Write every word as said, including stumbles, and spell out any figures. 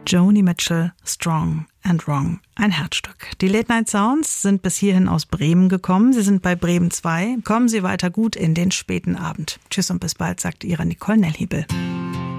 Joni Mitchell, Strong and Wrong, ein Herzstück. Die Late Night Sounds sind bis hierhin aus Bremen gekommen. Sie sind bei Bremen zwei. Kommen Sie weiter gut in den späten Abend. Tschüss und bis bald, sagt Ihre Nicole Nellhiebel.